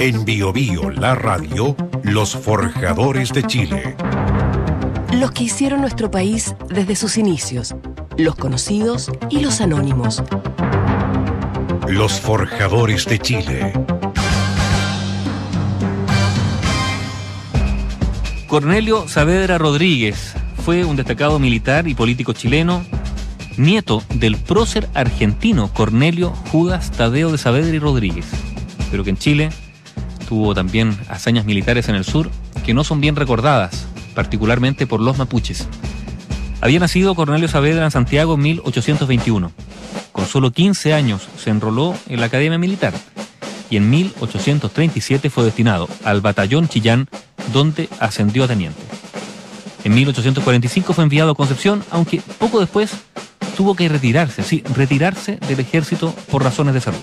En Biobío, la radio, los forjadores de Chile. Los que hicieron nuestro país desde sus inicios, los conocidos y los anónimos. Los forjadores de Chile. Cornelio Saavedra Rodríguez fue un destacado militar y político chileno, nieto del prócer argentino Cornelio Judas Tadeo de Saavedra y Rodríguez, pero que en Chile tuvo también hazañas militares en el sur que no son bien recordadas, particularmente por los mapuches. Había nacido Cornelio Saavedra en Santiago en 1821. Con solo 15 años se enroló en la Academia Militar y en 1837 fue destinado al Batallón Chillán, donde ascendió a teniente. En 1845 fue enviado a Concepción, aunque poco después tuvo que retirarse del ejército por razones de salud.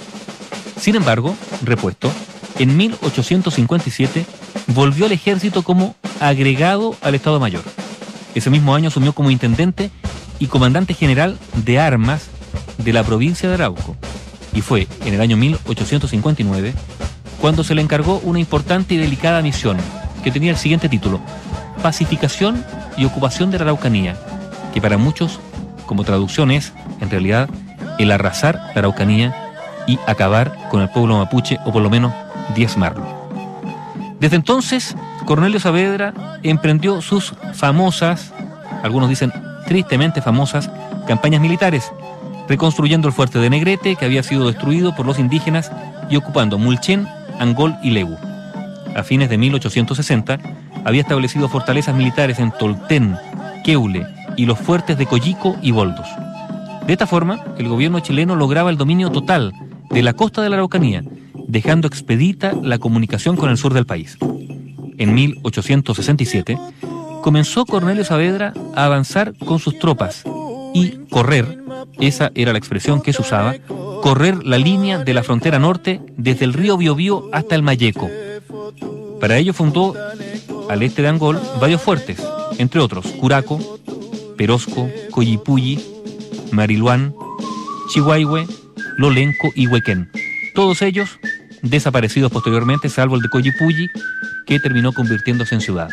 Sin embargo, repuesto, en 1857 volvió al ejército como agregado al Estado Mayor. Ese mismo año asumió como intendente y comandante general de armas de la provincia de Arauco. Y fue en el año 1859 cuando se le encargó una importante y delicada misión que tenía el siguiente título: Pacificación y ocupación de la Araucanía, que para muchos, como traducción, es, en realidad, el arrasar la Araucanía y acabar con el pueblo mapuche, o por lo menos diezmarlo. Desde entonces, Cornelio Saavedra emprendió sus famosas, algunos dicen tristemente famosas, campañas militares, reconstruyendo el fuerte de Negrete, que había sido destruido por los indígenas, y ocupando Mulchen, Angol y Legu. A fines de 1860, había establecido fortalezas militares en Tolten, Queule y los fuertes de Coyico y Boldos. De esta forma, el gobierno chileno lograba el dominio total de la costa de la Araucanía, dejando expedita la comunicación con el sur del país. En 1867, comenzó Cornelio Saavedra a avanzar con sus tropas y correr, esa era la expresión que se usaba, correr la línea de la frontera norte desde el río Biobío hasta el Mayeco. Para ello fundó, al este de Angol, varios fuertes, entre otros Curaco, Perosco, Coyipulli, Mariluán, Chihuahue, Lolenco y Huequén. Todos ellos desaparecidos posteriormente, salvo el de Coyipulli, que terminó convirtiéndose en ciudad.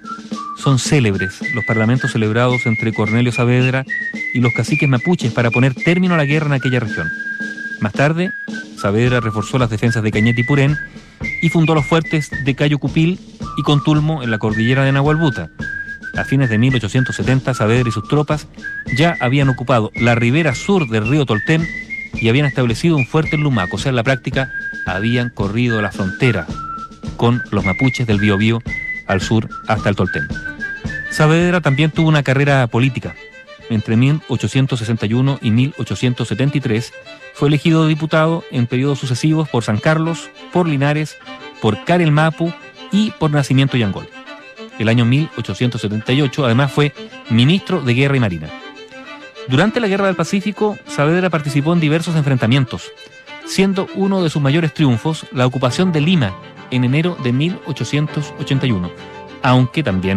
Son célebres los parlamentos celebrados entre Cornelio Saavedra y los caciques mapuches para poner término a la guerra en aquella región. Más tarde, Saavedra reforzó las defensas de Cañete y Purén y fundó los fuertes de Cayo Cupil y Contulmo en la cordillera de Nahualbuta. A fines de 1870, Saavedra y sus tropas ya habían ocupado la ribera sur del río Tolten y habían establecido un fuerte en Lumaco. O sea, en la práctica habían corrido la frontera con los mapuches del Biobío al sur hasta el Tolten. Saavedra también tuvo una carrera política. Entre 1861 y 1873 fue elegido diputado en periodos sucesivos por San Carlos, por Linares, por Carelmapu y por Nacimiento y Angol. El año 1878 además fue ministro de Guerra y Marina. Durante la Guerra del Pacífico, Saavedra participó en diversos enfrentamientos, siendo uno de sus mayores triunfos la ocupación de Lima en enero de 1881, aunque también